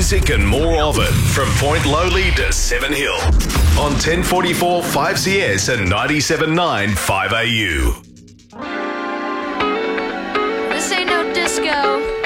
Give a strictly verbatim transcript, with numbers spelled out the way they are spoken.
music and more of it from Point Lowly to Seven Hill on ten forty-four five C S and ninety-seven point nine five A U. This ain't no disco.